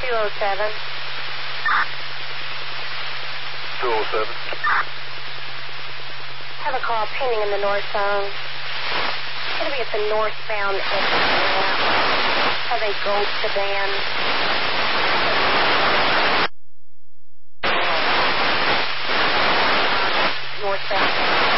207. 207. Have a call pending in the north zone. It's going to be at the northbound exit of a gold sedan. Northbound.